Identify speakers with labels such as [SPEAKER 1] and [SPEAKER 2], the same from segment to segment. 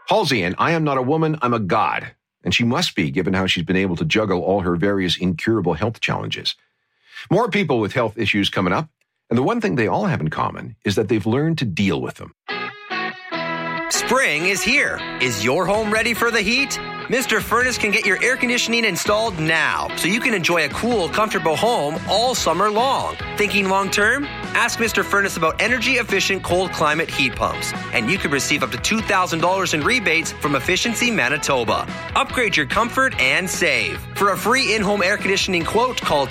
[SPEAKER 1] Halsey, and I am not a woman, I'm a god. And she must be, given how she's been able to juggle all her various incurable health challenges. More people with health issues coming up, and the one thing they all have in common is that they've learned to deal with them.
[SPEAKER 2] Spring is here. Is your home ready for the heat? Mr. Furnace can get your air conditioning installed now, so you can enjoy a cool, comfortable home all summer long. Thinking long term? Ask Mr. Furnace about energy-efficient cold climate heat pumps, and you could receive up to $2,000 in rebates from Efficiency Manitoba. Upgrade your comfort and save. For a free in-home air conditioning quote, call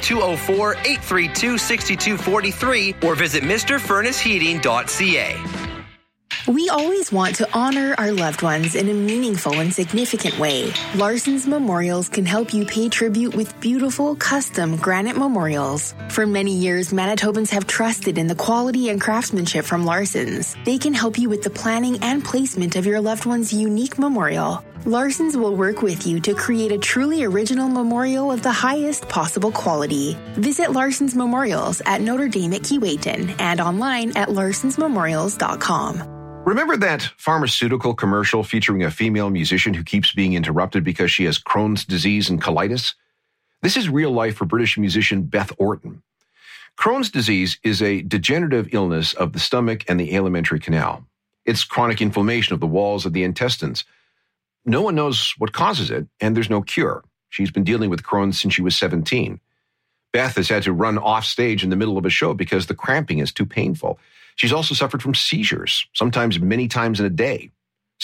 [SPEAKER 2] 204-832-6243 or visit MrFurnaceHeating.ca.
[SPEAKER 3] We always want to honor our loved ones in a meaningful and significant way. Larson's Memorials can help you pay tribute with beautiful, custom granite memorials. For many years, Manitobans have trusted in the quality and craftsmanship from Larson's. They can help you with the planning and placement of your loved one's unique memorial. Larson's will work with you to create a truly original memorial of the highest possible quality. Visit Larson's Memorials at Notre Dame at Keewatin and online at larsonsmemorials.com.
[SPEAKER 1] Remember that pharmaceutical commercial featuring a female musician who keeps being interrupted because she has Crohn's disease and colitis? This is real life for British musician Beth Orton. Crohn's disease is a degenerative illness of the stomach and the alimentary canal. It's chronic inflammation of the walls of the intestines. No one knows what causes it, and there's no cure. She's been dealing with Crohn's since she was 17. Beth has had to run off stage in the middle of a show because the cramping is too painful. She's also suffered from seizures, sometimes many times in a day.